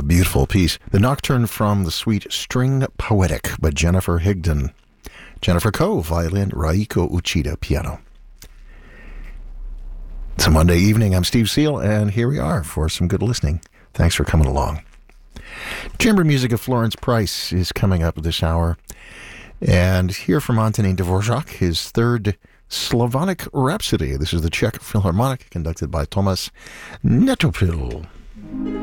beautiful piece. The Nocturne from the suite String Poetic by Jennifer Higdon. Jennifer Coe, violin, Raiko Uchida, piano. It's a Monday evening. I'm Steve Seal, and here we are for some good listening. Thanks for coming along. Chamber music of Florence Price is coming up this hour. And here from Antonin Dvorak, his third Slavonic Rhapsody. This is the Czech Philharmonic, conducted by Tomas Netopil.